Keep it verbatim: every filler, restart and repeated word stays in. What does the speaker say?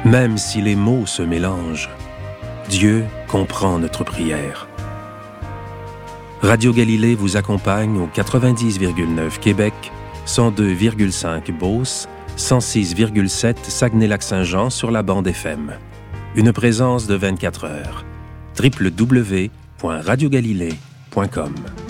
Même si les mots se mélangent, Dieu comprend notre prière. Radio Galilée vous accompagne au quatre-vingt-dix virgule neuf Québec, cent deux virgule cinq Beauce, cent six virgule sept Saguenay-Lac-Saint-Jean sur la bande F M. Une présence de vingt-quatre heures. w w w point radio galilée point com